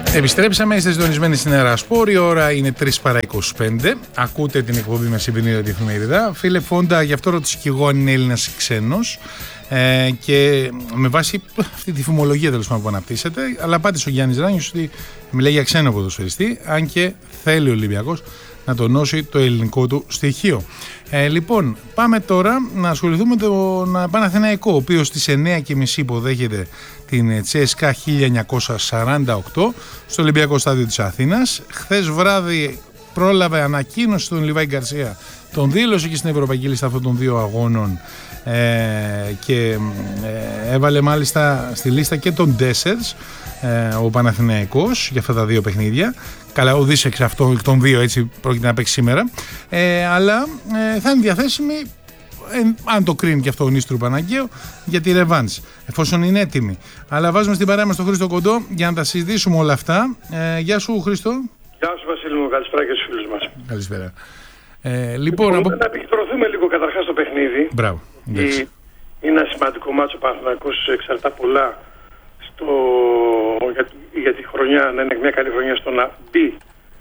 Επιστρέψαμε, είστε συντονισμένοι στην Ερασπόρ, η ώρα είναι 3 παρά 25. Ακούτε την εκπομπή με συμπινήρια τη εφημερίδα. Φίλε Φόντα, γι' αυτό ρώτησα και εγώ αν είναι Έλληνας ή ξένος. Και με βάση αυτή τη φημολογία τέλος πάντων που αναπτύσσεται, αλλά απάντησε ο Γιάννης Ράνιος ότι μιλάει για ξένο ποδοσφαιριστή, αν και θέλει ο Ολυμπιακός να τονώσει το ελληνικό του στοιχείο. Λοιπόν, πάμε τώρα να ασχοληθούμε με τον Παναθηναϊκό, ο οποίος στις 9:30 υποδέχεται την CSKA 1948 στο Ολυμπιακό Στάδιο της Αθήνας. Χθες βράδυ πρόλαβε, ανακοίνωση τον Λιβάη Γκαρσία, τον δήλωσε και στην Ευρωπαϊκή Λίστα αυτών των δύο αγώνων και έβαλε μάλιστα στη λίστα και τον Ντέσσερς ο Παναθηναϊκός για αυτά τα δύο παιχνίδια. Καλά, ο Δίσεξ αυτό των δύο έτσι πρόκειται να παίξει σήμερα, αλλά θα είναι διαθέσιμη, αν το κρίνει και αυτό ο Νίστρου Παναγκαίο, για τη ρεβάνς, εφόσον είναι έτοιμη. Αλλά βάζουμε στην παρέα μας τον Χρήστο Κοντό για να τα συζητήσουμε όλα αυτά. Γεια σου Χρήστο. Γεια σου Βασίλη μου, καλησπέρα και στους φίλους μας. Καλησπέρα. Λοιπόν, να επικεντρωθούμε λίγο καταρχάς στο παιχνίδι. Μπράβο. Είναι ένα σημαντικό μάτσο, ο Παναθηναϊκός εξαρτά πολλά για τη χρονιά, να είναι μια καλή χρονιά στο να μπει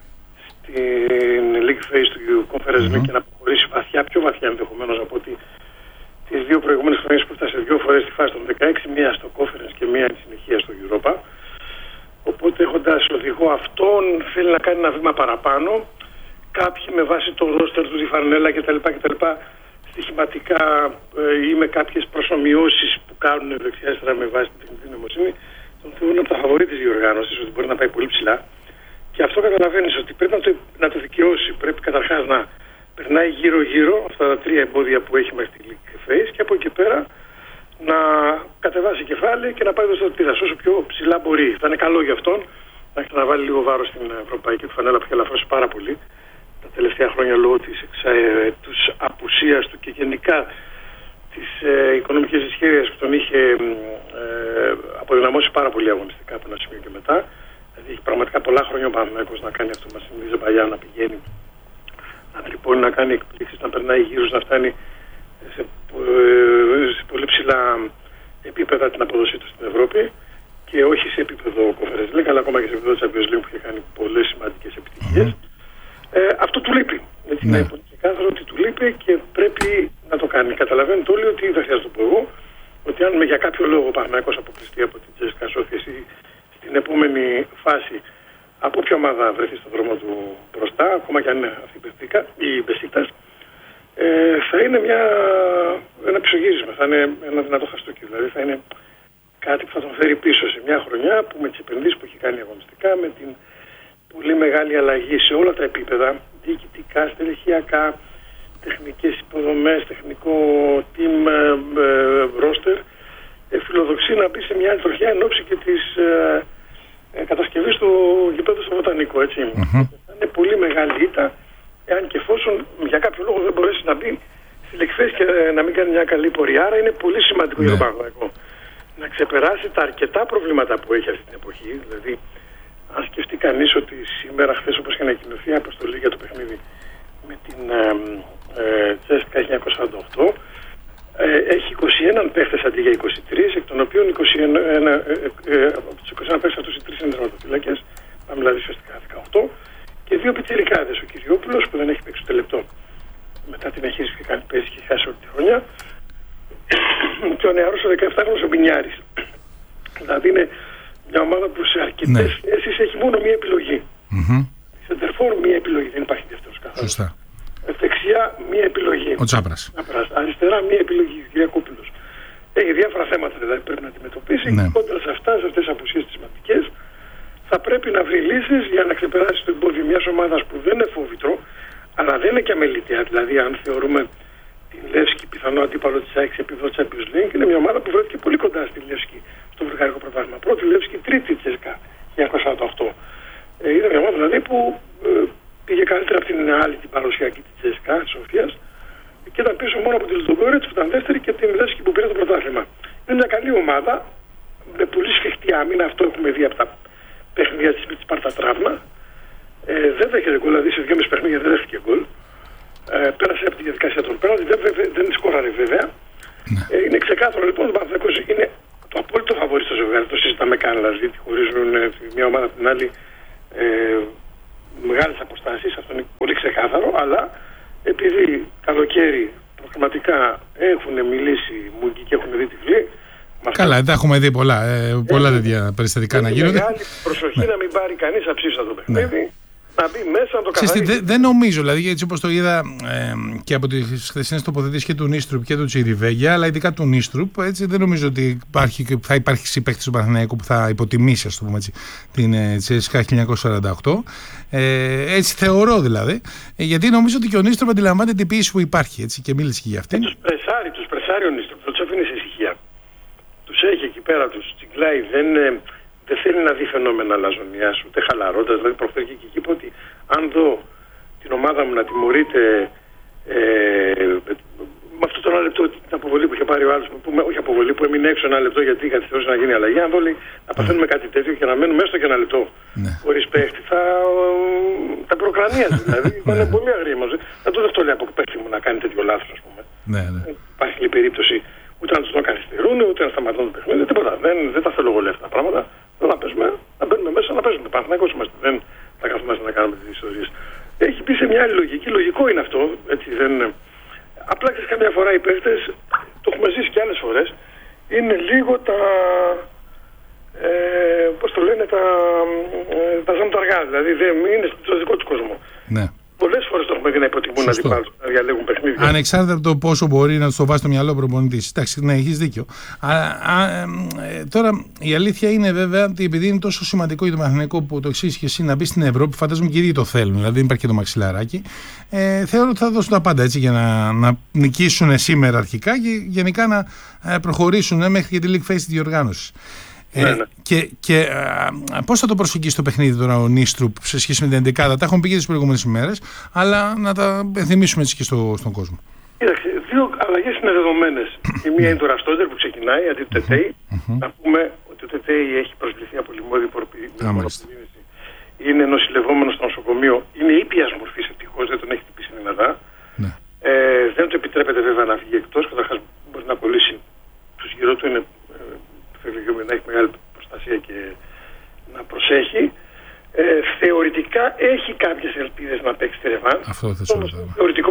στην League Phase του Conference League και να προχωρήσει βαθιά, πιο βαθιά ενδεχομένως από ότι τις δύο προηγούμενες χρονιές που έφτασε δύο φορές στη φάση των 16, μία στο Conference και μία στη συνεχεία στο Europa. Οπότε έχοντας οδηγό αυτόν θέλει να κάνει ένα βήμα παραπάνω. Κάποιοι με βάση το ρόστερ του, τη φανέλα κτλ. Στοιχηματικά ή με κάποιες προσομοιώσεις που κάνουν δεξιά-αριστερά με βάση την νοημοσύνη, τον θεωρούν από τα φαβορί της διοργάνωσης, ότι μπορεί να πάει πολύ ψηλά. Και αυτό καταλαβαίνεις ότι πρέπει να το δικαιώσει. Πρέπει καταρχάς να περνάει γύρω-γύρω αυτά τα τρία εμπόδια που έχει μέχρι τη League Phase και από εκεί πέρα να κατεβάσει κεφάλι και να πάει στο τύρας όσο πιο ψηλά μπορεί. Θα είναι καλό για αυτόν να βάλει λίγο βάρος στην ευρωπαϊκή του φανέλα που έχει ελαφρώσει πάρα πολύ τα τελευταία χρόνια λόγω της απουσίας του και γενικά της οικονομικής δυσχέρειας που τον είχε αποδυναμώσει πάρα πολύ αγωνιστικά από ένα σημείο και μετά. Δηλαδή έχει πραγματικά πολλά χρόνια ο Παναθηναϊκός να κάνει αυτό που μας θυμίζει παλιά, να πηγαίνει, να τρυπώνει, να κάνει εκπλήξεις, να περνάει γύρους, να φτάνει σε πολύ ψηλά επίπεδα την απόδοσή του στην Ευρώπη και όχι σε επίπεδο Conference League, αλλά ακόμα και σε επίπεδο Champions League που είχε κάνει πολλές σημαντικές επιτυχίες. Αυτό του λείπει. Έτσι, ναι. Είναι ξεκάθαρο ότι του λείπει και πρέπει να το κάνει. Καταλαβαίνετε όλοι ότι δεν χρειάζεται να το πω εγώ, ότι αν για κάποιο λόγο ο Παναθηναϊκός αποκλειστεί από την CSKA Sofia στην επόμενη φάση, από ποια ομάδα βρεθεί στον δρόμο του μπροστά, ακόμα και αν είναι αυτή η Μπεσίκτας, θα είναι ένα πισωγύρισμα, θα είναι ένα δυνατό χαστούκι. Δηλαδή θα είναι κάτι που θα τον φέρει πίσω σε μια χρονιά που με τις επενδύσεις που έχει κάνει αγωνιστικά, με την πολύ μεγάλη αλλαγή σε όλα τα επίπεδα, διοικητικά, στελεχειακά, τεχνικές υποδομές, τεχνικό team, roster, φιλοδοξεί να μπει σε μια άλλη τροχιά εν ώψη και της κατασκευής του γηπέδου στο Βοτανικό, έτσι. Θα είναι πολύ μεγάλη ήττα, εάν και εφόσον για κάποιο λόγο δεν μπορέσει να μπει στη League Phase και να μην κάνει μια καλή πορεία. Άρα είναι πολύ σημαντικό για τον Παναθηναϊκό να ξεπεράσει τα αρκετά προβλήματα που έχει αυτή την εποχή. Δηλαδή, αν σκεφτεί κανείς ότι σήμερα, χθες όπως είχε ανακοινωθεί η αποστολή για το παιχνίδι με την CSKA 1948, έχει 21 παίχτες αντί για 23, εκ των οποίων από τους 21 παίχτες αυτούς οι 3 είναι τερματοφύλακες, πάμε δηλαδή ουσιαστικά 18, και 2 πιτσιρικάδες, ο Κυριόπουλος που δεν έχει παίξει το λεπτό μετά την εγχείρηση που είχε κάνει πέρυσι και χάσει όλη τη χρονιά, και ο νεαρός ο 17χρονος ο Μπινιάρης. Δηλαδή είναι μια ομάδα που σε αρκετές θέσεις έχει μόνο μία επιλογή. Σε τερφόρ μία επιλογή, δεν υπάρχει δεύτερος καθόλου. Σωστά. Δεξιά μία επιλογή. Ο Τσάπρας. Αριστερά μία επιλογή, Κυριακόπουλος. Έχει διάφορα θέματα δηλαδή πρέπει να αντιμετωπίσει. Και κόντρα σε αυτές τις απουσίες τις σημαντικές θα πρέπει να βρει λύσεις για να ξεπεράσει το εμπόδιο μιας ομάδας που δεν είναι φόβητρο, αλλά δεν είναι και αμεληταία. Δηλαδή, αν θεωρούμε την Λεύσκη πιθανό αντίπαλο της ΑΕΚ σε επίπεδο Champions League, είναι μια ομάδα που βρέθηκε πολύ κοντά στη Λεύσκη στο Βουλγαρικό πρωτάθλημα. Πρώτη Λεύσκη, τρίτη CSKA 1948. Είναι μια ομάδα δηλαδή που πήγε καλύτερα από την άλλη την παραδοσιακή της CSKA της Σοφίας και ήταν πίσω μόνο από τη Λουντογκόρετς που ήταν δεύτερη και την Λεύσκη που πήρε το πρωτάθλημα. Είναι μια καλή ομάδα με πολύ σφιχτή άμυνα, αυτό έχουμε δει από τα παιχνίδια της με τη Σπάρτα Τράβνα. Δεν δέχεται γκολ, δηλαδή σε 2,5 παιχνίδια δεν δέχτηκε γκολ. Πέρασε από τη διαδικασία των πέναλτι, δεν σκόραρε βέβαια. Είναι ξεκάθαρο λοιπόν ότι ο Παναθηναϊκός είναι το απόλυτο φαβορί στο ζευγάρι, το συζητάμε καν, δηλαδή χωρίζουν μια ομάδα από την άλλη μεγάλες αποστάσεις, αυτό είναι πολύ ξεκάθαρο, αλλά επειδή καλοκαίρι προγραμματικά έχουν μιλήσει Μούγκη και έχουν δει τυφλοί. Καλά, τα έχουμε δει πολλά τέτοια περιστατικά να γίνονται. Μεγάλη προσοχή να μην πάρει κανείς αψίψα το παιχνίδι. Να μπει μέσα να το καθαρίσει. Δεν νομίζω, δηλαδή, έτσι όπως το είδα και από τις χθεσινές τοποθετήσεις και του Νίστρουπ και του Τσιριβέγια, αλλά ειδικά του Νίστρουπ, έτσι δεν νομίζω ότι θα υπάρχει συμπαίκτης του Παναθηναϊκού που θα υποτιμήσει, ας το πούμε έτσι, την CSKA 1948. Έτσι θεωρώ δηλαδή, γιατί νομίζω ότι και ο Νίστρουπ αντιλαμβάνεται την πίεση που υπάρχει, έτσι, και μίλησε και για αυτήν. Τους πρεσάρει ο Νίστρουπ, θα τους αφήνει σε ησυχία. Τους έχει εκεί πέρα, τους τσιγκλάει, δεν θέλει να δει φαινόμενα λαζονιάς ούτε χαλαρότητας. Δηλαδή προχθές και εκεί είπε ότι αν δω την ομάδα μου να τιμωρείται με αυτό το ένα λεπτό, την αποβολή που είχε πάρει ο άλλος, όχι αποβολή, που έμεινε έξω ένα λεπτό γιατί καθυστερούσε να γίνει αλλαγή, αν δω να παθαίνουμε κάτι τέτοιο και να μένουμε έστω και ένα λεπτό χωρίς παίχτη, θα προκρανίαζε. Δηλαδή είναι πολύ αγρία μαζί. Δεν το δεχτώ, λέει, από παίχτη μου να κάνει τέτοιο λάθος, ας πούμε. Δεν υπάρχει άλλη περίπτωση ούτε να τους το καθυστερούν, ούτε να σταματούν το παιχνίδι, τίποτα. Δεν τα θέλω εγώ λέει αυτά τα πράγματα. Να μπαίνουμε μέσα, να παίζουμε. Παναθηναϊκός είμαστε. Δεν θα καθόμαστε να κάνουμε τις ιστορίες. Έχει πει σε μια άλλη λογική. Λογικό είναι αυτό. Έτσι, απλά ξέρεις, καμιά φορά οι παίκτες, το έχουμε ζήσει και άλλες φορές, είναι λίγο πώς το λένε, τα ζώνα τα αργά. Δηλαδή δεν είναι στο δικό του κόσμο. Ναι. Πολλές φορές το έχουμε δει να υποτιμούν αντιπάλους, να διαλέγουν παιχνίδια. Ανεξάρτητα από το πόσο μπορεί να του το βάζει στο μυαλό ο προπονητής. Εντάξει, ναι, έχεις δίκιο. Τώρα η αλήθεια είναι βέβαια ότι επειδή είναι τόσο σημαντικό για το Παναθηναϊκό που το εξήγησε και εσύ να μπει στην Ευρώπη, φαντάζομαι και οι ίδιοι το θέλουν. Δηλαδή δεν υπάρχει και το μαξιλαράκι. Θεωρώ ότι θα δώσουν τα πάντα έτσι για να νικήσουν σήμερα αρχικά και γενικά να προχωρήσουν μέχρι και τη League Phase της διοργάνωσης. Και πώς θα το προσεγγίσει το παιχνίδι τώρα ο Νίστρουπ σε σχέση με την 11η? Τα έχουμε πει και τις προηγούμενες ημέρες, αλλά να τα θυμίσουμε έτσι και στον κόσμο. Κοίταξε, δύο αλλαγές είναι δεδομένες. Η μία είναι το Ραστόντερ που ξεκινάει αντί του Τετέι. Να πούμε ότι ο Τετέι έχει προσβληθεί από λιμώδη υπορροπηδίνηση. Είναι νοσηλευόμενος στο νοσοκομείο. Είναι ήπιας μορφής ευτυχώς, δεν τον έχει χτυπήσει δυνατά. Δεν του επιτρέπεται βέβαια να φύγει εκτός. Καταρχάς μπορεί να κολλήσει τους γύρω του. Είναι να έχει μεγάλη προστασία και να προσέχει. Θεωρητικά έχει κάποιες ελπίδες να παίξει τη ρεβάνς. Αυτό θα σου πω. Θεωρητικό.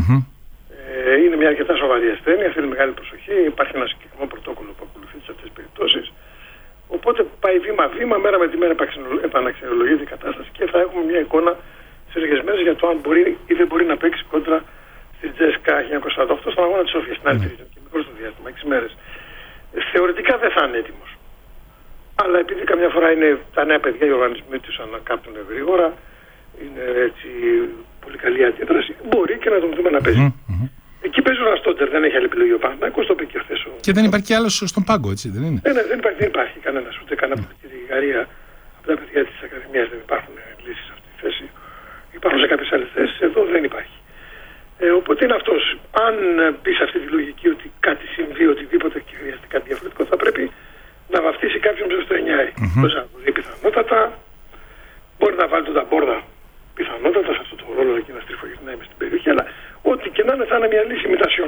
Είναι μια αρκετά σοβαρή ασθένεια, θέλει μεγάλη προσοχή. Υπάρχει ένα συγκεκριμένο πρωτόκολλο που ακολουθεί σε αυτές τις περιπτώσεις. Οπότε πάει βήμα-βήμα, μέρα με τη μέρα επαναξιολογείται η κατάσταση και θα έχουμε μια εικόνα σε λίγες μέρες για το αν μπορεί ή δεν μπορεί να παίξει κόντρα στη CSKA 1948 στον αγώνα της Σόφιας στην άλλη τρίτη και μικρό στο διάστημα, 6 μέρες. Θεωρητικά δεν θα είναι έτοιμος. Αλλά επειδή καμιά φορά είναι τα νέα παιδιά, οι οργανισμοί τους ανακάπτουν γρήγορα, είναι έτσι πολύ καλή αντίδραση, μπορεί και να τον δούμε να παίζει. Εκεί παίζει ο Ραστόντερ, δεν έχει άλλη επιλογή ο Παναθηναϊκός, το είπε και χθες. Και δεν υπάρχει κι άλλος στον πάγκο, έτσι δεν είναι? Δεν υπάρχει κανένας, ούτε κανένα από τη Γαλλία, από τα παιδιά της Ακαδημίας δεν υπάρχουν λύσεις σε αυτή τη θέση. Υπάρχουν σε κάποιες άλλες θέσεις, εδώ δεν υπάρχει. Οπότε είναι αυτός. Αν πει σε αυτή τη λογική ότι κάτι συμβεί, οτιδήποτε και χρειάζεται κάτι διαφορετικό, θα πρέπει να βαφτίσει κάποιον μέσα στο 9. Πιθανότατα μπορεί να βάλει τον Ταμπόρδα. Πιθανότατα σε αυτό το ρόλο εκεί να στριφογυρνάει μες στην περιοχή, αλλά ό,τι και να είναι θα είναι μια λύση ημιτασιών.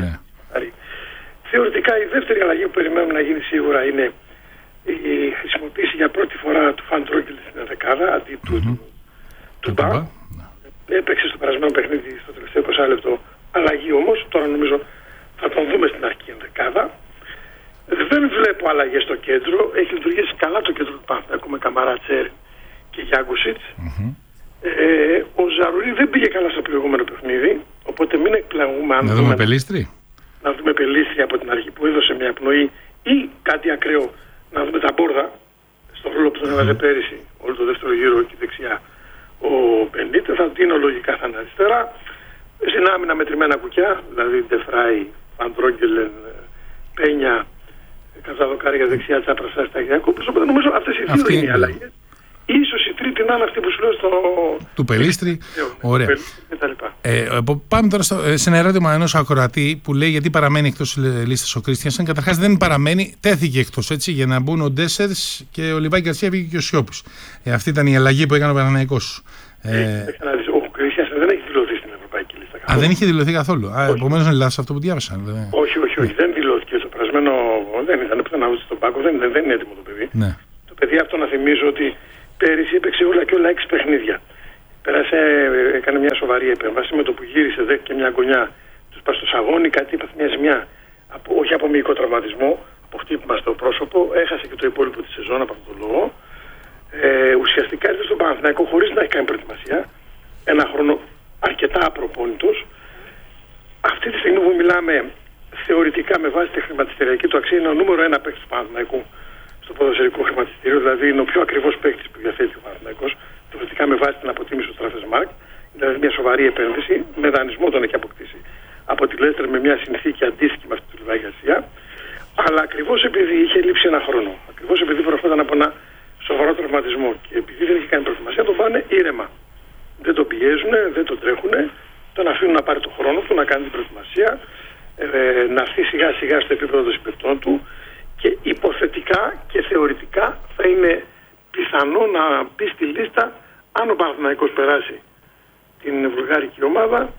Θεωρητικά η δεύτερη αλλαγή που περιμένουμε να γίνει σίγουρα είναι η χρησιμοποίηση για πρώτη φορά του Φαν Τρόγκελ στην 11η αντί του Μπα. Έπαιξε στο περασμένο παιχνίδι στο τελευταίο 20 λεπτό. Αλλαγή όμως, τώρα νομίζω θα τον δούμε στην αρχική 11η. Δεν βλέπω αλλαγές στο κέντρο. Έχει λειτουργήσει καλά το κέντρο του Παναθηναϊκού με Καμαρά, Τσέρ και Γιάνκουσιτς. Ο Ζαρουρί δεν πήγε καλά στο προηγούμενο παιχνίδι, οπότε μην εκπλαγούμε αν δούμε Πελίστρη. Να δούμε Πελίστρη από την αρχή που έδωσε μια πνοή ή κάτι ακραίο να δούμε τα Μπόρδα στον ρόλο που τον έβαζε πέρυσι όλο το δεύτερο γύρο και δεξιά. Ο Πενίτε θα δίνω λογικά θα είναι αριστερά. Στην άμυνα μετρημένα κουκιά, δηλαδή Ντεφράι, Φαντρόγκελεν, Πένια, Καζαδοκάρια δεξιά, Τσάπρας Ασταγιακόπουλος. Οπότε νομίζω αυτές οι δύο είναι οι αλλαγές. Ίσως η τρίτη να είναι αυτή που σου λέω του Πελίστρη. Ωραία. Πάμε τώρα σε ένα ερώτημα ενός ακροατή που λέει γιατί παραμένει εκτός λίστας ο Κρίστιανσεν. Καταρχάς δεν παραμένει, τέθηκε εκτός έτσι για να μπουν ο Ντέσσερς και ο Λιβάη Γκαρσία βγήκε και ο Σιώπης. Αυτή ήταν η αλλαγή που έκανε ο Παναθηναϊκός. Ο Κρίστιανσεν δεν έχει δηλωθεί στην Ευρωπαϊκή Λίστα. Δεν είχε δηλωθεί καθόλου. Επομένως είναι λάθος αυτό που διάβασα. Όχι. Δεν δηλώθηκε. Στο περασμένο δεν ήταν πουθενά ούτε στον πάγκο, δεν είναι έτοιμο το παιδί. Ναι. Το παιδί αυτό, να θυμίζω ότι πέρυσι έπαιξε όλα και όλα 6 παιχνίδια. Έκανε μια σοβαρή επέμβαση, με το που γύρισε δε και μια γωνιά του σπάσει στο σαγόνι, κάτι έπαθε μια ζημιά. Όχι από μυϊκό τραυματισμό, από χτύπημα στο πρόσωπο, έχασε και το υπόλοιπο τη σεζόν από αυτόν τον λόγο. Ουσιαστικά ήρθε στον Παναθηναϊκό χωρίς να έχει κάνει προετοιμασία. Ένα χρόνο αρκετά απροπόνητος. Αυτή τη στιγμή που μιλάμε, θεωρητικά με βάση τη χρηματιστηριακή του αξία, είναι ο νούμερο 1 παίκτης του Παναθηναϊκού στο ποδοσφαιρικό χρηματιστήριο. Δηλαδή είναι ο πιο ακριβώς παίκτης που διαθέτει ο Παναθηναϊκός. Θεωρητικά με βάση την αποτίμηση του Transfermarkt. Δηλαδή μια σοβαρή επένδυση. Με δανεισμό τον έχει αποκτήσει από τη Leicester με μια συνθήκη αντίστοιχη με αυτή του Λιβάη Γκαρσία. Αλλά ακριβώς επειδή είχε λείψει ένα χρόνο, ακριβώς επειδή προερχόταν από ένα σοβαρό τραυματισμό και επειδή δεν είχε κάνει προετοιμασία, τον πάνε ήρεμα. Δεν τον πιέζουν, δεν τον τρέχουν, τον αφήνουν να πάρει τον χρόνο του, να κάνει την προετοιμασία, να έρθει σιγά σιγά στο επίπεδο των συμπαικτών του και υποθετικά και θεωρητικά θα είναι πιθανό να μπει στη λίστα αν ο Παναθηναϊκός περάσει την βουλγάρικη ομάδα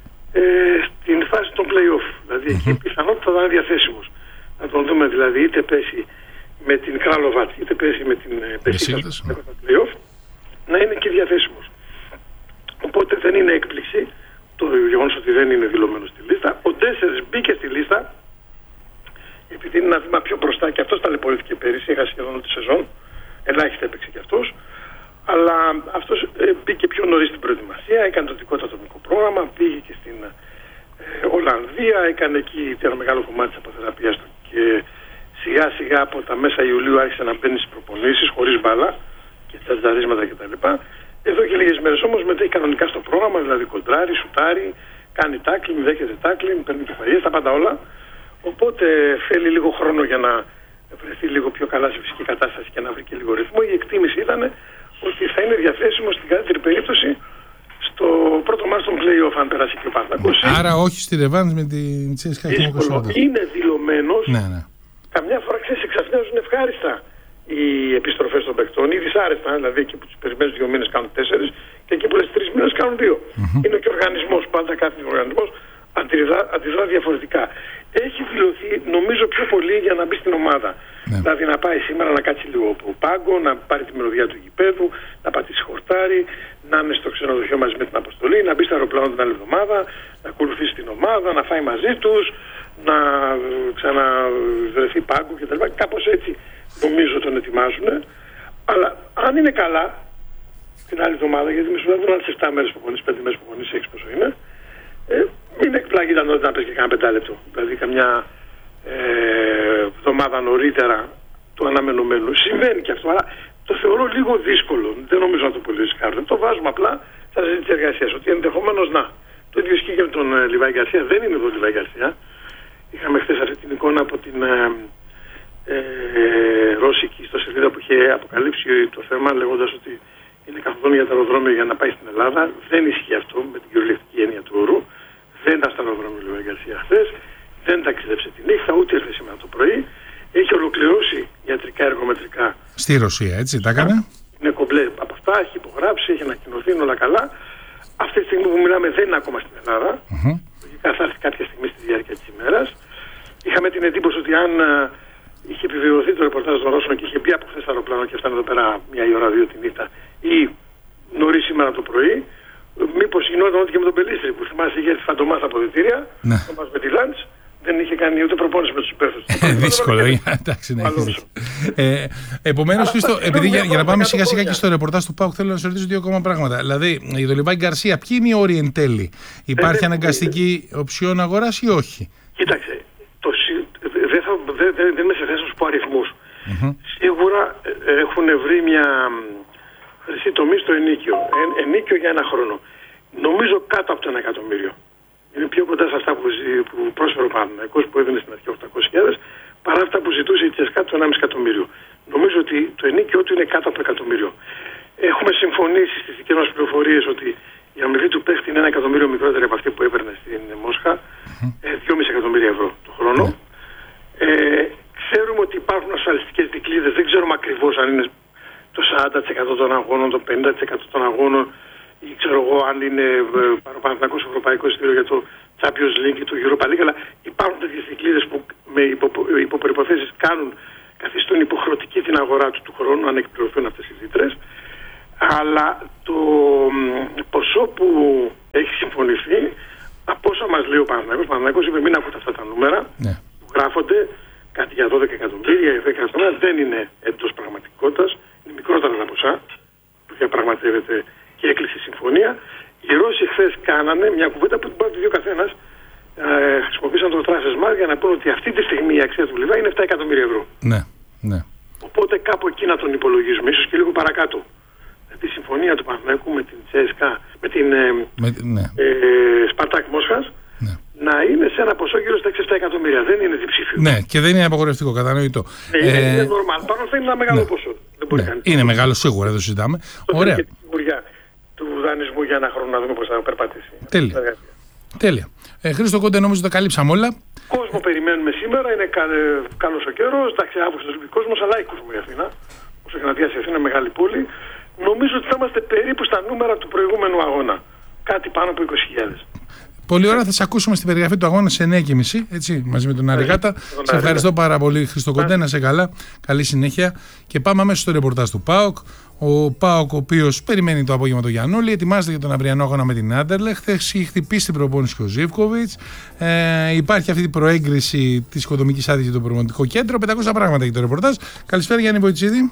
στην φάση των play-off. Δηλαδή εκεί η πιθανότητα θα είναι διαθέσιμος. Να τον δούμε δηλαδή είτε πέσει με την Κράλοβατ είτε πέσει με την Μπεσίκτας στα play-off, να είναι και διαθέσιμος. Οπότε δεν είναι έκπληξη το γεγονός ότι δεν είναι δηλωμένο στη λίστα. Ο Ντέσσερς μπήκε στη λίστα επειδή είναι ένα βήμα πιο μπροστά και αυτός ταλαιπωρήθηκε πέρυσι, είχα σχεδόν όλη τη σεζόν, ελάχιστα έπαιξε και αυτός. Αλλά αυτός μπήκε πιο νωρίς στην προετοιμασία, έκανε το δικό του ατομικό πρόγραμμα, πήγε και στην Ολλανδία, έκανε εκεί ένα μεγάλο κομμάτι της αποθεραπείας του και σιγά σιγά από τα μέσα Ιουλίου άρχισε να μπαίνει στις προπονήσεις χωρίς μπάλα και τσατζαρίσματα κτλ. Εδώ και λίγες μέρες όμως μετέχει κανονικά στο πρόγραμμα, δηλαδή κοντράρει, σουτάρει, κάνει τάκλινγκ, δέχεται τάκλινγκ, παίρνει κεφαλιές, τα πάντα όλα. Οπότε θέλει λίγο χρόνο για να βρεθεί λίγο πιο καλά σε φυσική κατάσταση και να βρει και λίγο ρυθμό. Η εκτίμηση ήταν ότι θα είναι διαθέσιμο στην καλύτερη περίπτωση στο πρώτο μάτς των play-off αν περάσει και ο Παναθηναϊκός. Άρα όχι στη ρεβάνς με την Τσέσκα. Είναι δηλωμένος. Ναι. Καμιά φορά εξαφνιάζουν ευχάριστα οι επιστροφές των παικτών ή δυσάρεστα, δηλαδή εκεί που τους περιμένεις 2 μήνες κάνουν 4 και εκεί που λες 3 μήνες κάνουν 2. Είναι και ο οργανισμός, πάντα κάθε οργανισμός αντιδρά διαφορετικά. Έχει δηλωθεί νομίζω πιο πολύ για να μπει στην ομάδα. Ναι. Δηλαδή να πάει σήμερα να κάτσει λίγο από πάγκο, να πάρει τη μυρωδιά του γηπέδου, να πατήσει χορτάρι, να είναι στο ξενοδοχείο μαζί με την αποστολή, να μπει στο αεροπλάνο την άλλη εβδομάδα, να ακολουθήσει την ομάδα, να φάει μαζί τους, να ξαναβρεθεί πάγκο κτλ. Κάπως έτσι νομίζω τον ετοιμάζουν. Αλλά αν είναι καλά την άλλη εβδομάδα, γιατί με σου δίνουν άλλες 7 μέρες προπονήσεις, 5 μέρες προπονήσεις, 6 πόσο είναι, μην εκπλάγει όταν να πες και κάνα 5 λεπτό. Δηλαδή καμιά εβδομάδα νωρίτερα του αναμενωμένου. Συμβαίνει και αυτό, αλλά το θεωρώ λίγο δύσκολο. Δεν νομίζω να το πολύ ρισκάρω. Το βάζουμε απλά στα συζήτηση της εργασίας. Ότι ενδεχομένως να. Το ίδιο ισχύει και με τον Λιβάη Γκαρσία. Δεν είναι εδώ ο Λιβάη Γκαρσία. Είχαμε χθες αυτή την εικόνα από την Ρώσικη στο σελίδα που είχε αποκαλύψει το θέμα, λέγοντας ότι είναι καθοδόν για το αεροδρόμιο για να πάει στην Ελλάδα. Δεν ισχύει αυτό με την κυριολεκτική έννοια του όρου. Δεν ήταν στο αεροδρόμιο ο Λιβάη Γκαρσία χθες. Δεν ταξίδεψε τη νύχτα, ούτε ήρθε σήμερα το πρωί. Έχει ολοκληρώσει ιατρικά εργομετρικά. Στη Ρωσία, έτσι, τα έκανε. Είναι κομπλέ από αυτά, έχει υπογράψει, έχει ανακοινωθεί, είναι όλα καλά. Αυτή τη στιγμή που μιλάμε δεν είναι ακόμα στην Ελλάδα. Λογικά θα έρθει κάποια στιγμή στη διάρκεια της ημέρας. Είχαμε την εντύπωση ότι αν είχε επιβεβαιωθεί το ρεπορτάζ των Ρώσων και είχε μπει από χθες στο αεροπλάνο και φτάνει εδώ πέρα 1 ώρα, 2 τη νύχτα ή νωρίς σήμερα το πρωί, μήπως γινόταν ό,τι και με τον Πελίστρη που θυμάσαι είχε έρθει φαντομά στα αποδυτήρια, με τη Λάντς. Δεν είχε κάνει ούτε προπόνηση με τους υπεύθυνους. Δύσκολο, εντάξει, ναι. Επομένως, Χρήστο, επειδή για να πάμε σιγά σιγά και στο ρεπορτάζ του ΠΑΟΚ, θέλω να σε ρωτήσω 2 ακόμα πράγματα. Δηλαδή, για τον Λιβάη Γκαρσία, ποιοι είναι οι όροι εν τέλει? Υπάρχει αναγκαστική οψιόν αγοράς ή όχι? Κοίταξε, δεν είμαι σε θέση να σου πω αριθμούς. Σίγουρα έχουν βρει μια χρυσή τομή στο ενίκιο. Ενίκιο για 1 χρόνο. Νομίζω κάτω από το 1 εκατομμύριο. Είναι πιο κοντά σε αυτά που πρόσφερε ο Παναθηναϊκός που έδινε στην αρχή 800.000 παρά αυτά που ζητούσε η Τσέσκα το 1,5 εκατομμύριο. Νομίζω ότι το ενίκιο του είναι κάτω από το εκατομμύριο. Έχουμε συμφωνήσει στις δικές μας πληροφορίες ότι η αμοιβή του παίχτη είναι 1 εκατομμύριο μικρότερη από αυτή που έπαιρνε στην Μόσχα, 2,5 εκατομμύρια ευρώ το χρόνο. Ξέρουμε ότι υπάρχουν ασφαλιστικές δικλείδες, δεν ξέρουμε ακριβώς αν είναι το 40% των αγώνων, το 50% των αγώνων ή ξέρω εγώ αν είναι Παναθηναϊκός ευρωπαϊκό εισιτήριο για το Champions League και του Europa League, αλλά υπάρχουν τέτοιες δικλείδες που με υποπροϋποθέσεις καθιστούν υποχρεωτική την αγορά του χρόνου, αν εκπληρωθούν αυτές οι ρήτρες. Αλλά το ποσό που έχει συμφωνηθεί, από όσα μας λέει ο Παναθηναϊκός είπε μην ακούτε αυτά τα νούμερα, που γράφονται κάτι για 12 εκατομμύρια, 10 εκατομμύρια, δεν είναι εντός πραγματικότητας, είναι μικρότερα τα ποσά που διαπραγματεύεται και έκλεισε η συμφωνία. Οι Ρώσοι χθες κάνανε μια κουβέντα που την πάρει ο καθένας, χρησιμοποίησαν το Transfermarkt για να πούνε ότι αυτή τη στιγμή η αξία του Λιβάη είναι 7 εκατομμύρια ευρώ. Ναι, ναι. Οπότε κάπου εκεί να τον υπολογίζουμε, ίσως και λίγο παρακάτω. Τη συμφωνία του Παναθηναϊκού με την CSKA, με την Σπαρτάκ Μόσχας, να είναι σε ένα ποσό γύρω στα 6-7 εκατομμύρια. Δεν είναι διψήφιο. Ναι, και δεν είναι απαγορευτικό, κατανοητό. Είναι normal. Πάνω θα είναι ένα μεγάλο ποσό. Δεν μπορεί κανείς. Είναι μεγάλο σίγουρα, δεν το συζητάμε. Ωραία. Και τη σιγουριά του δανεισμού για ένα χρόνο να δούμε πώς θα περπατήσει. Τέλεια. Χρήστο Κόντε, νομίζω ότι τα καλύψαμε όλα. Κόσμο περιμένουμε σήμερα, είναι καλός ο καιρός. Εντάξει, Αύγουστος κόσμος, αλλά έχει κόσμο η Αθήνα. Όσο και να διάσει η Αθήνα, μεγάλη πόλη. Νομίζω ότι θα είμαστε περίπου στα νούμερα του προηγούμενου αγώνα. Κάτι πάνω από 20.000. Πολύ ώρα, θα σε ακούσουμε στην περιγραφή του αγώνα σε 9:30, έτσι, μαζί με τον Αριγάτα. Σε ευχαριστώ πάρα πολύ, Χρήστο Κοντέ, να είσαι καλά. Καλή συνέχεια. Και πάμε αμέσως στο ρεπορτάζ του ΠΑΟΚ. Ο ΠΑΟΚ, ο οποίος περιμένει το απόγευμα το Γιαννούλη, ετοιμάζεται για τον αυριανό αγώνα με την Άντερλεχτ. Έχει χτυπήσει την προπόνηση και ο Ζίβκοβιτς. Υπάρχει αυτή η προέγκριση της οικοδομικής άδειας για το προπονητικό κέντρο. 500 πράγματα για το ρεπορτάζ. Καλησπέρα, Γιάννη Βοητσίδη.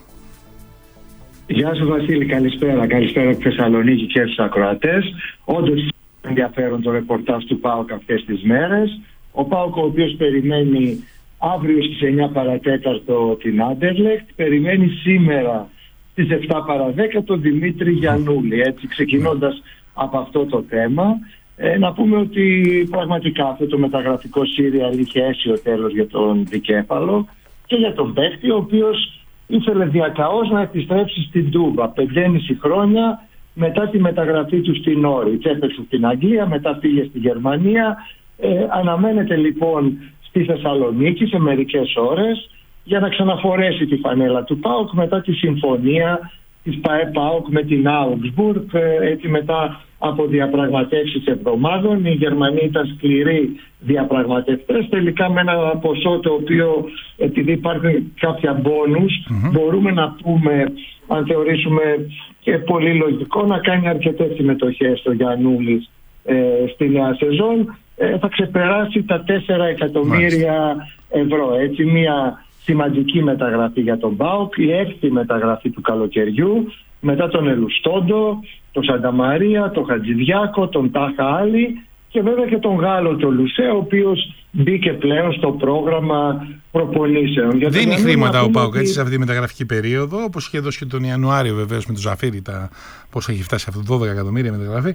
Γεια σου Βασίλη, καλησπέρα. Καλησπέρα από τη Θεσσαλονίκη και στους ακροατές. Όντως ενδιαφέρον το ρεπορτάζ του ΠΑΟΚ αυτές τις μέρες. Ο ΠΑΟΚ, ο οποίος περιμένει αύριο στις 9 παρατέταρτο την Άντερλεχτ, περιμένει σήμερα στις 7 παρα 10 τον Δημήτρη Γιαννούλη. Έτσι, ξεκινώντας από αυτό το θέμα, να πούμε ότι πραγματικά αυτό το μεταγραφικό σύριαλ είχε αίσιο τέλος για τον δικέφαλο και για τον παίκτη, ο οποίος ήθελε διακαώς να επιστρέψει στην Τούμπα 5,5 χρόνια μετά τη μεταγραφή του στην Όριτς. Έπαιξε στην Αγγλία, μετά πήγε στη Γερμανία. Αναμένεται λοιπόν στη Θεσσαλονίκη σε μερικές ώρες για να ξαναφορέσει τη φανέλα του ΠΑΟΚ μετά τη συμφωνία της ΠΑΟΚ με την Augsburg, έτσι μετά από διαπραγματεύσεις εβδομάδων. Οι Γερμανοί ήταν σκληροί διαπραγματευτές. Τελικά με ένα ποσό το οποίο, επειδή υπάρχουν κάποια μπόνους, μπορούμε να πούμε, αν θεωρήσουμε και πολύ λογικό, να κάνει αρκετές συμμετοχές στο Γιαννούλης στη νέα σεζόν. Θα ξεπεράσει τα 4 εκατομμύρια ευρώ. Έτσι, μια σημαντική μεταγραφή για τον ΠΑΟΚ, η 6η μεταγραφή του καλοκαιριού, μετά τον Ελουστόντο, τον Σανταμαρία, τον Χατζηδιάκο, τον Τάχα Άλλη και βέβαια και τον Γάλλο, τον Λουσέ, ο οποίος μπήκε πλέον στο πρόγραμμα προπονήσεων. Δίνει χρήματα ο ΠΑΟΚ έτσι σε αυτή τη μεταγραφική περίοδο, όπως είχε δώσει και τον Ιανουάριο βεβαίως με τον Ζαφίρι, πώς έχει φτάσει αυτό το 12 εκατομμύρια μεταγραφή.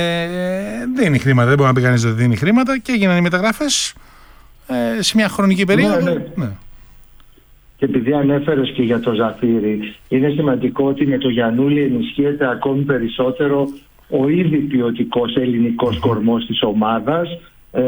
Δίνει χρήματα, δεν μπορεί να πει κανείς ότι δίνει χρήματα και έγιναν οι μεταγραφές σε μια χρονική περίοδο. Ναι. Και επειδή ανέφερες και για το Ζαφίρι, είναι σημαντικό ότι με το Γιαννούλη ενισχύεται ακόμη περισσότερο ο ήδη ποιοτικός ελληνικός κορμός της ομάδας.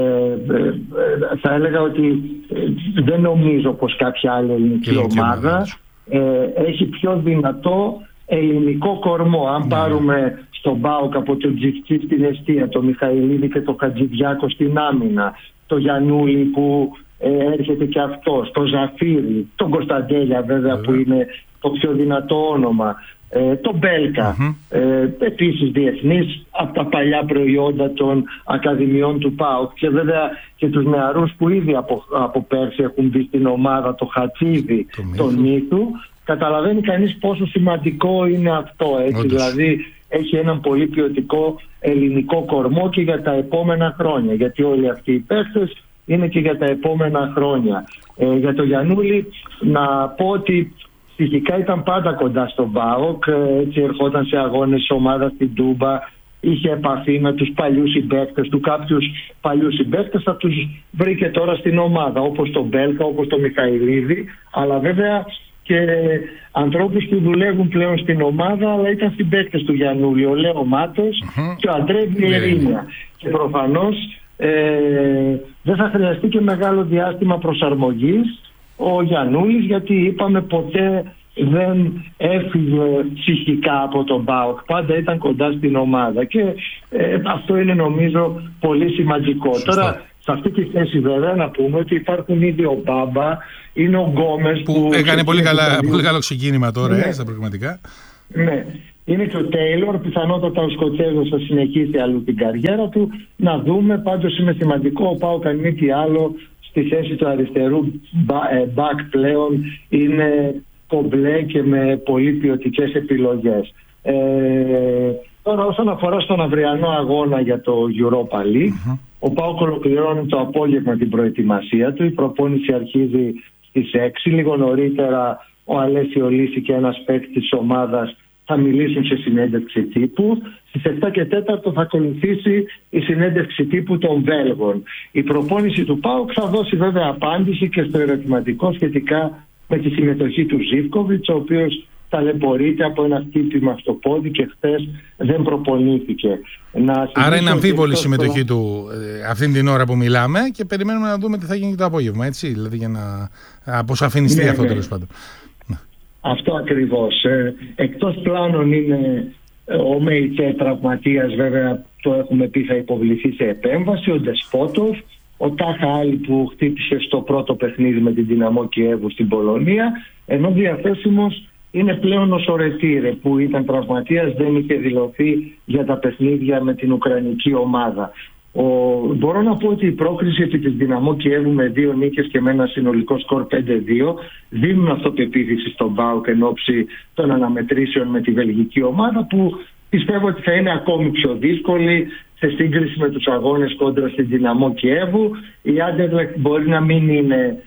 Θα έλεγα ότι δεν νομίζω πως κάποια άλλη ελληνική ομάδα έχει πιο δυνατό ελληνικό κορμό. Αν πάρουμε στον ΠΑΟΚ από τον Τζιφτσί στην εστία, τον Μιχαηλίδη και τον Χατζηδιάκο στην άμυνα, το Γιαννούλη που έρχεται και αυτός, το Ζαφίρι, τον Κωνσταντέλια βέβαια που είναι το πιο δυνατό όνομα, τον Μπέλκα, επίσης διεθνής από τα παλιά προϊόντα των ακαδημιών του ΠΑΟΚ και βέβαια και τους νεαρούς που ήδη από πέρσι έχουν μπει στην ομάδα, το Χατσίδη, τον Μύθου. Καταλαβαίνει κανείς πόσο σημαντικό είναι αυτό, έτσι, δηλαδή έχει έναν πολύ ποιοτικό ελληνικό κορμό και για τα επόμενα χρόνια, γιατί όλοι αυτοί οι παίκτες είναι και για τα επόμενα χρόνια. Για το Γιαννούλη να πω ότι φυσικά ήταν πάντα κοντά στον ΠΑΟΚ, έτσι ερχόταν σε αγώνες της ομάδας στην Τούμπα, είχε επαφή με τους παλιούς συμπαίκτες του, κάποιους παλιούς συμπαίκτες θα τους βρήκε τώρα στην ομάδα, όπως τον Μπέλκα, όπως τον Μιχαηλίδη, αλλά βέβαια και ανθρώπους που δουλεύουν πλέον στην ομάδα, αλλά ήταν συμπαίκτες του Γιαννούλη, ο Λέο Μάτος και ο Αντρέ Βιερίνια. Και προφανώς δεν θα χρειαστεί και μεγάλο διάστημα προσαρμογής ο Γιαννούλης, γιατί είπαμε ποτέ δεν έφυγε ψυχικά από τον ΠΑΟΚ, πάντα ήταν κοντά στην ομάδα και αυτό είναι νομίζω πολύ σημαντικό. Τώρα σε αυτή τη θέση βέβαια να πούμε ότι υπάρχουν ήδη ο Μπάμπα, είναι ο Γκόμες που έκανε πολύ καλό ξεκίνημα τώρα στα προγραμματικά. Ναι. Είναι και ο Τέιλορ, πιθανότατα ο Σκοτσέζος θα συνεχίσει αλλού την καριέρα του. Να δούμε, πάντως είναι σημαντικό ο ΠΑΟΚ αν μη τι άλλο στη θέση του αριστερού back πλέον είναι κομπλέ και με πολύ ποιοτικές επιλογές. Τώρα όσον αφορά στον αυριανό αγώνα για το Europa League, ο ΠΑΟΚ ολοκληρώνει το απόγευμα την προετοιμασία του. Η προπόνηση αρχίζει στις 6. Λίγο νωρίτερα ο Αλέσιο Λύση και ένας παίκτης της ομάδας θα μιλήσουν σε συνέντευξη τύπου. Στις 7 και 4 θα ακολουθήσει η συνέντευξη τύπου των Βέλγων. Η προπόνηση του ΠΑΟΚ θα δώσει βέβαια απάντηση και στο ερωτηματικό σχετικά με τη συμμετοχή του Ζίβκοβιτς, ο οποίος ταλαιπωρείται από ένα χτύπημα στο πόδι και χθες δεν προπονήθηκε. Άρα είναι αμφίβολη η συμμετοχή του αυτήν την ώρα που μιλάμε και περιμένουμε να δούμε τι θα γίνει το απόγευμα, έτσι, δηλαδή για να αποσαφινιστεί αυτό τέλος πάντων. Αυτό ακριβώς. Εκτός πλάνων είναι ο Μέιτσε τραυματίας, βέβαια το έχουμε πει θα υποβληθεί σε επέμβαση, ο Ντεσπότοφ, ο Τάχα Άλλη που χτύπησε στο πρώτο παιχνίδι με την Δυναμό Κιέβου στην Πολωνία, ενώ διαθέσιμος είναι πλέον ο Σορετήρε που ήταν τραυματίας, δεν είχε δηλωθεί για τα παιχνίδια με την Ουκρανική ομάδα. Μπορώ να πω ότι η πρόκριση επί της Δυναμό Κιέβου με 2 νίκες και με ένα συνολικό σκορ 5-2 δίνουν αυτοπεποίθηση στον ΠΑΟΚ εν ώψη των αναμετρήσεων με τη βελγική ομάδα, που πιστεύω ότι θα είναι ακόμη πιο δύσκολη σε σύγκριση με τους αγώνες κόντρα στην Δυναμό Κιέβου. Η Άντερλεχτ μπορεί να μην είναι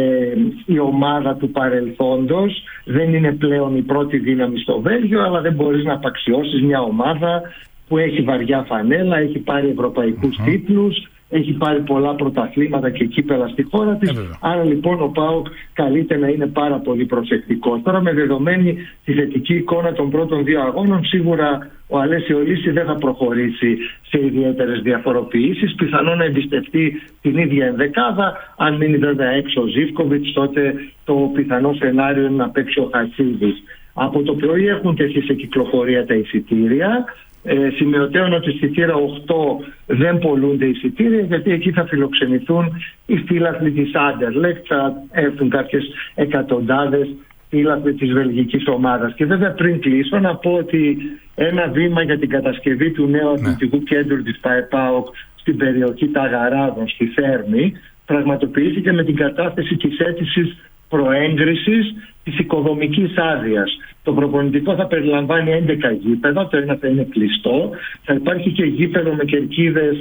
η ομάδα του παρελθόντος, δεν είναι πλέον η πρώτη δύναμη στο Βέλγιο, αλλά δεν μπορείς να απαξιώσεις μια ομάδα που έχει βαριά φανέλα, έχει πάρει ευρωπαϊκούς τίτλους, έχει πάρει πολλά πρωταθλήματα και κύπελα στη χώρα της. Άρα λοιπόν ο ΠΑΟΚ καλείται να είναι πάρα πολύ προσεκτικός. Τώρα με δεδομένη τη θετική εικόνα των πρώτων 2 αγώνων, σίγουρα ο Αλέσιο Λύση δεν θα προχωρήσει σε ιδιαίτερες διαφοροποιήσεις. Πιθανόν να εμπιστευτεί την ίδια ενδεκάδα. Αν μείνει βέβαια έξω ο Ζίβκοβιτς, τότε το πιθανό σενάριο είναι να παίξει ο Χασίδης. Από το πρωί έχουν τεθεί σε κυκλοφορία τα εισιτήρια. Σημειωτέων ότι στη θύρα 8 δεν πωλούνται εισιτήρια, γιατί εκεί θα φιλοξενηθούν οι φίλαθλοι της Άντερλεχτ, θα έρθουν κάποιες εκατοντάδες φίλαθλοι της βελγικής ομάδας. Και βέβαια πριν κλείσω να πω ότι ένα βήμα για την κατασκευή του νέου αθλητικού κέντρου της ΠΑΕΠΑΟΚ στην περιοχή Ταγαράδων στη Θέρμη πραγματοποιήθηκε με την κατάθεση της αίτησης προέγκρισης της οικοδομικής άδειας. Το προπονητικό θα περιλαμβάνει 11 γήπεδα, το ένα θα είναι κλειστό. Θα υπάρχει και γήπεδο με κερκίδες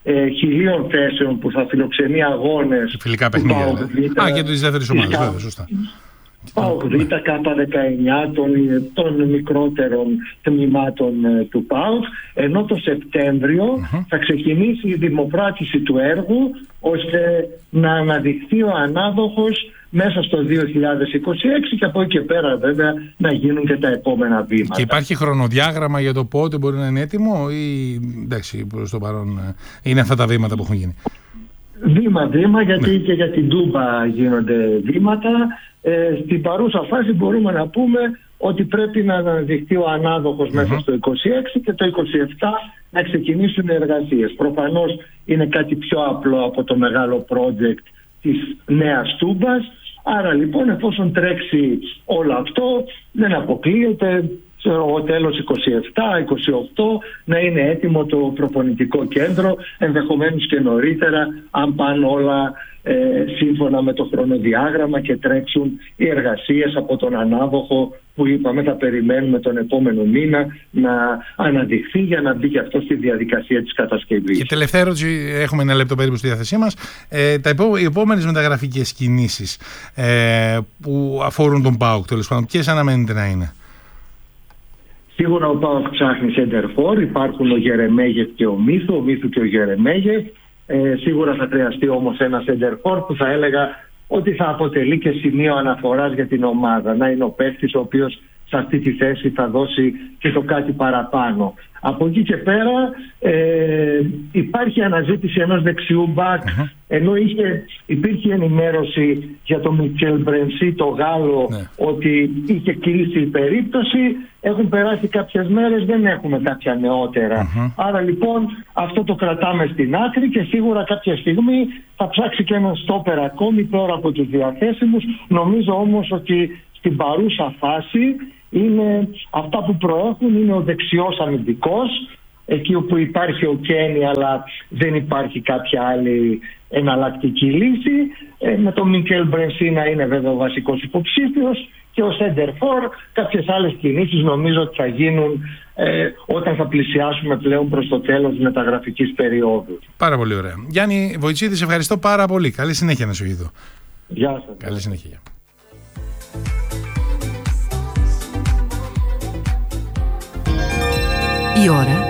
1.000 θέσεων που θα φιλοξενεί αγώνες. Φιλικά παιχνίδια. Και τις δεύτερες ομάδες, βέβαια, σωστά. ΠΑΟΚ Β, K19 των μικρότερων τμήματων του ΠΑΟΚ, ενώ το Σεπτέμβριο θα ξεκινήσει η δημοπράτηση του έργου ώστε να αναδειχθεί ο ανάδοχος μέσα στο 2026 και από εκεί και πέρα βέβαια να γίνουν και τα επόμενα βήματα. Και υπάρχει χρονοδιάγραμμα για το πότε μπορεί να είναι έτοιμο ή εντάξει προς το παρόν είναι αυτά τα βήματα που έχουν γίνει? Βήμα-βήμα, γιατί και για την Τούμπα γίνονται βήματα. Στην παρούσα φάση μπορούμε να πούμε ότι πρέπει να αναδειχθεί ο ανάδοχος μέσα στο 26 και το 27 να ξεκινήσουν οι εργασίες. Προφανώς είναι κάτι πιο απλό από το μεγάλο project της νέας Τούμπας. Άρα λοιπόν εφόσον τρέξει όλο αυτό δεν αποκλείεται ο τέλος 27-28 να είναι έτοιμο το προπονητικό κέντρο, ενδεχομένως και νωρίτερα αν πάνε όλα σύμφωνα με το χρονοδιάγραμμα και τρέξουν οι εργασίες από τον ανάδοχο που είπαμε θα περιμένουμε τον επόμενο μήνα να αναδειχθεί για να μπει και αυτό στη διαδικασία της κατασκευής. Και τελευταία ερώτηση, έχουμε 1 λεπτό περίπου στη διάθεσή μας. Οι επόμενες μεταγραφικές κινήσεις που αφορούν τον ΠΑΟΚ, τέλος πάντων, ποιες αναμένεται να είναι? Σίγουρα ο ΠΑΟΚ ψάχνει σεντερφόρ, υπάρχουν ο Γερεμέγεφ και ο Μίθου και ο Γερεμέγεφ. Σίγουρα θα χρειαστεί όμως ένα σεντερφόρ που θα έλεγα ότι θα αποτελεί και σημείο αναφοράς για την ομάδα. Να είναι ο παίκτης ο οποίος σε αυτή τη θέση θα δώσει και το κάτι παραπάνω. Από εκεί και πέρα υπάρχει αναζήτηση ενός δεξιού μπακ, ενώ υπήρχε ενημέρωση για τον Μικέλ Μπρενσί, το Γάλλο, ότι είχε κλείσει η περίπτωση. Έχουν περάσει κάποιες μέρες, δεν έχουμε κάποια νεότερα. Άρα λοιπόν αυτό το κρατάμε στην άκρη και σίγουρα κάποια στιγμή θα ψάξει και ένα στόπερ ακόμη πέρα από τους διαθέσιμους. Νομίζω όμως ότι στην παρούσα φάση είναι αυτά που προέχουν, είναι ο δεξιός αμυντικός, εκεί όπου υπάρχει ο Κένι αλλά δεν υπάρχει κάποια άλλη εναλλακτική λύση, με τον Μικέλ Μπρενσί να είναι βέβαια ο βασικός υποψήφιος και ο Σέντερφορ. Κάποιες άλλες κινήσεις νομίζω ότι θα γίνουν όταν θα πλησιάσουμε πλέον προς το τέλος της μεταγραφικής περίοδου. Πάρα πολύ ωραία. Γιάννη Βοητσίδη, σε ευχαριστώ πάρα πολύ. Καλή συνέχεια να σου είδω. Γεια σας. Καλή συνέχεια. Η ώρα